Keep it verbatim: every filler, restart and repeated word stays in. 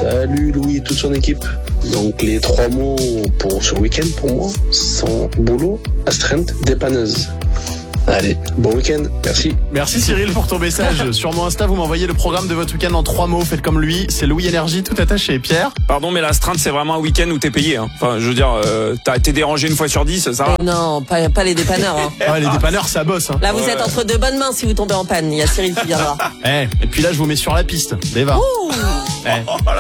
Salut Louis et toute son équipe. Donc les trois mots pour ce week-end pour moi sont boulot, astreinte, dépanneuse. Allez, bon week-end, merci. Merci Cyril pour ton message. Sur mon Insta, vous m'envoyez le programme de votre week-end en trois mots. Faites comme lui, c'est Louis Énergie, tout attaché. Pierre? Pardon, mais l'astreinte, c'est vraiment un week-end où t'es payé. Hein. Enfin, je veux dire, euh, t'as été dérangé une fois sur dix, ça va? Non, pas, pas les dépanneurs. Hein. Ah, les dépanneurs, ça bosse. Hein. Là, vous Ouais. êtes entre deux bonnes mains si vous tombez en panne. Il y a Cyril qui viendra. Eh, et puis là, je vous mets sur la piste. Deva. Ouh. Eh. Oh là